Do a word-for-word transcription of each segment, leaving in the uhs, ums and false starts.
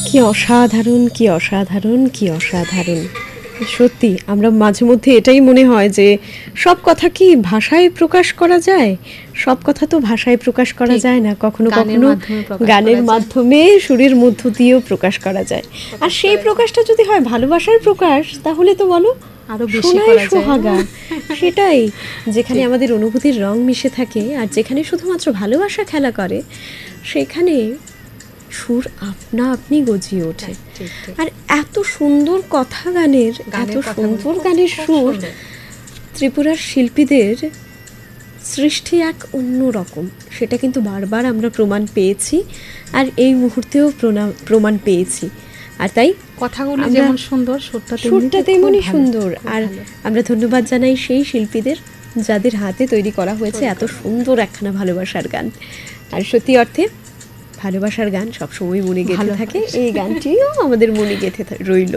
কি অসাধারণ, কি অসাধারণ, কি অসাধারণ। সত্যি আমরা মাঝে মধ্যে এটাই মনে হয় যে সব কথা কি ভাষায় প্রকাশ করা যায়? সব কথা তো ভাষায় প্রকাশ করা যায় না, কখনো কখনো গানের মাধ্যমে সুরের মধ্য দিয়েও প্রকাশ করা যায়। আর সেই প্রকাশটা যদি হয় ভালোবাসার প্রকাশ, তাহলে তো বলো আরো বেশি করা যায়। সোহাগা সেটাই, যেখানে আমাদের অনুভূতির রং মিশে থাকে আর যেখানে শুধুমাত্র ভালোবাসা খেলা করে, সেখানে সুর আপনা আপনি গজিয়ে ওঠে। আর এত সুন্দর কথা গানের, এত সুন্দর গানের সুর, ত্রিপুরার শিল্পীদের সৃষ্টি এক অন্য রকম, সেটা কিন্তু বারবার আমরা প্রমাণ পেয়েছি আর এই মুহূর্তেও প্রমাণ পেয়েছি। আর তাই কথাগুলো যেমন সুন্দর, সুরটা তেমনই সুন্দর। আর আমরা ধন্যবাদ জানাই সেই শিল্পীদের যাদের হাতে তৈরি করা হয়েছে এত সুন্দর একখানা ভালোবাসার গান। আর সত্যি অর্থে ভালোবাসার গান সবসময় মনে গেঁথে থাকে, এই গানটিও আমাদের মনে গেঁথে রইল।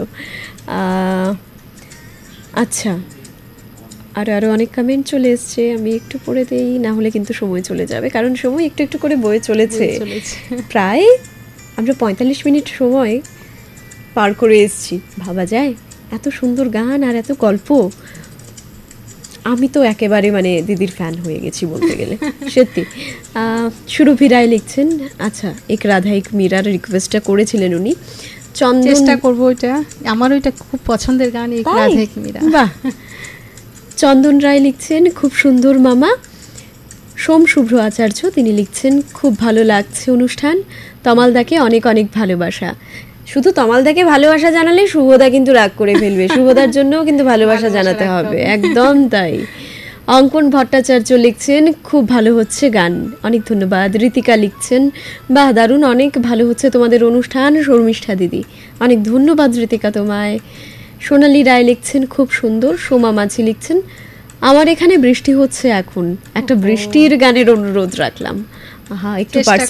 আচ্ছা, আর আরও অনেক কমেন্ট চলে এসছে, আমি একটু পড়ে দিই, না হলে কিন্তু সময় চলে যাবে, কারণ সময় একটু একটু করে বয়ে চলেছে। প্রায় আমরা পঁয়তাল্লিশ মিনিট সময় পার করে এসছি, ভাবা যায় এত সুন্দর গান আর এত গল্প। আমি তো একেবারে মানে দিদির ফ্যান হয়ে গেছি বলতে গেলে, সত্যি। সুরভি রায় লিখছেন, আচ্ছা এক রাধা এক মীরার রিকোয়েস্টটা করেছিলেন উনি। চন্দন, চেষ্টা করবো, ওইটা আমার ওইটা খুব পছন্দের গান, এক রাধা এক মীরা। বাহ। চন্দন রায় লিখছেন খুব সুন্দর মামা। সোম শুভ্র আচার্য তিনি লিখছেন খুব ভালো লাগছে অনুষ্ঠান, তমালদাকে অনেক অনেক ভালোবাসা। শুধু তমালদাকে ভালোবাসা জানালে শুভদা কিন্তু রাগ করে ফেলবে, শুভদার জন্যও কিন্তু ভালোবাসা জানাতে হবে, একদম তাই। অঙ্কন ভট্টাচার্য লিখছেন খুব ভালো হচ্ছে গান, অনেক ধন্যবাদ। ঋতিকা লিখছেন বাহ দারুণ, অনেক ভালো হচ্ছে তোমাদের অনুষ্ঠান শর্মিষ্ঠা দিদি, অনেক ধন্যবাদ ঋতিকা তোমায়। সোনালী রায় লিখছেন খুব সুন্দর। সোমা মাঝি লিখছেন আমার এখানে বৃষ্টি হচ্ছে এখন, একটা বৃষ্টির গানের অনুরোধ রাখলাম। হ্যাঁ, একটু